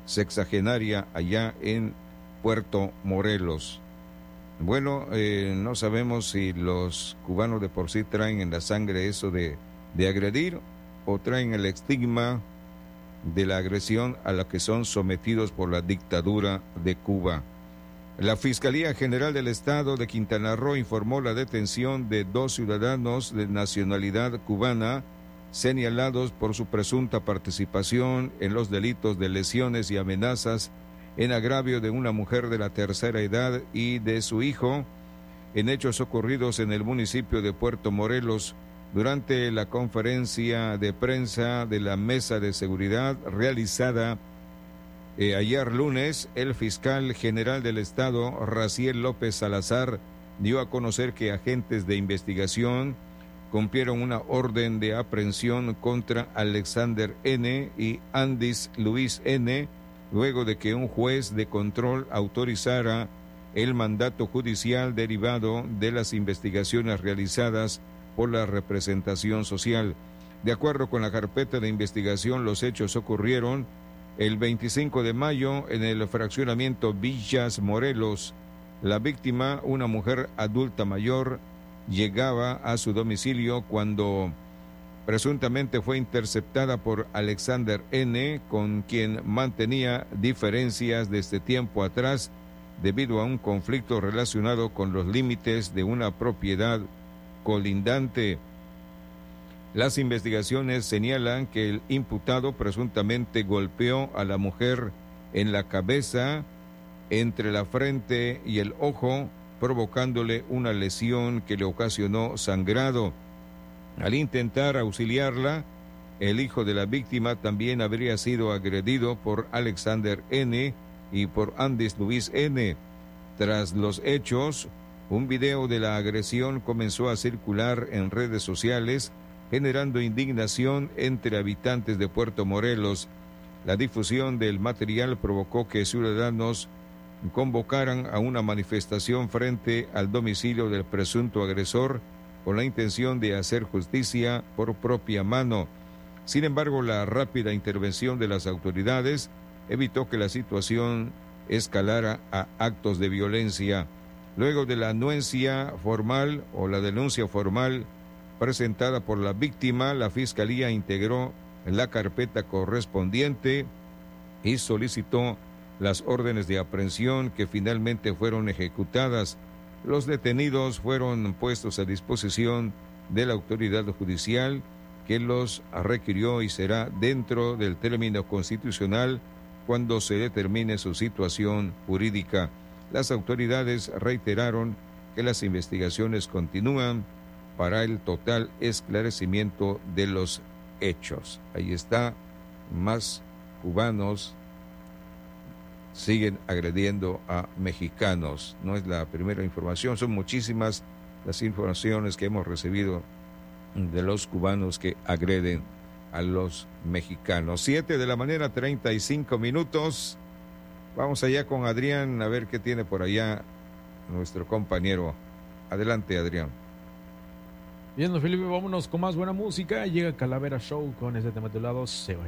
sexagenaria allá en Puerto Morelos. Bueno, no sabemos si los cubanos de por sí traen en la sangre eso de agredir o traen el estigma de la agresión a la que son sometidos por la dictadura de Cuba. La Fiscalía General del Estado de Quintana Roo informó la detención de 2 ciudadanos de nacionalidad cubana señalados por su presunta participación en los delitos de lesiones y amenazas en agravio de una mujer de la tercera edad y de su hijo, en hechos ocurridos en el municipio de Puerto Morelos. Durante la conferencia de prensa de la Mesa de Seguridad realizada ayer lunes, el fiscal general del Estado, Raciel López Salazar, dio a conocer que agentes de investigación cumplieron una orden de aprehensión contra Alexander N. y Andis Luis N., luego de que un juez de control autorizara el mandato judicial derivado de las investigaciones realizadas por la representación social. De acuerdo con la carpeta de investigación, los hechos ocurrieron el 25 de mayo en el fraccionamiento Villas Morelos. La víctima, una mujer adulta mayor, llegaba a su domicilio cuando presuntamente fue interceptada por Alexander N., con quien mantenía diferencias desde tiempo atrás debido a un conflicto relacionado con los límites de una propiedad colindante. Las investigaciones señalan que el imputado presuntamente golpeó a la mujer en la cabeza, entre la frente y el ojo, provocándole una lesión que le ocasionó sangrado. Al intentar auxiliarla, el hijo de la víctima también habría sido agredido por Alexander N. y por Andis Luis N. Tras los hechos, un video de la agresión comenzó a circular en redes sociales, generando indignación entre habitantes de Puerto Morelos. La difusión del material provocó que ciudadanos convocaran a una manifestación frente al domicilio del presunto agresor con la intención de hacer justicia por propia mano. Sin embargo, la rápida intervención de las autoridades evitó que la situación escalara a actos de violencia. Luego de la anuencia formal o la denuncia formal presentada por la víctima, la Fiscalía integró la carpeta correspondiente y solicitó las órdenes de aprehensión que finalmente fueron ejecutadas. Los detenidos fueron puestos a disposición de la autoridad judicial que los requirió y será dentro del término constitucional cuando se determine su situación jurídica. Las autoridades reiteraron que las investigaciones continúan para el total esclarecimiento de los hechos. Ahí está, más cubanos siguen agrediendo a mexicanos. No es la primera información, son muchísimas las informaciones que hemos recibido de los cubanos que agreden a los mexicanos. 7:35 a.m. Vamos allá con Adrián a ver qué tiene por allá nuestro compañero. Adelante, Adrián. Bien, don Felipe, vámonos con más buena música. Llega Calavera Show con este tema titulado Se va.